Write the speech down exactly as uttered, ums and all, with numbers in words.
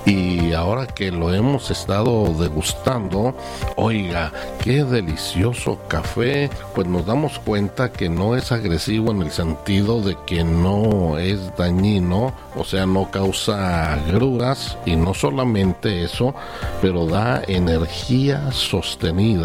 y ahora que lo hemos estado degustando, oiga, qué delicioso café. Pues nos damos cuenta que no es agresivo en el sentido de que no es dañino, o sea, no causa agruras, y no solamente eso, pero da energía sostenida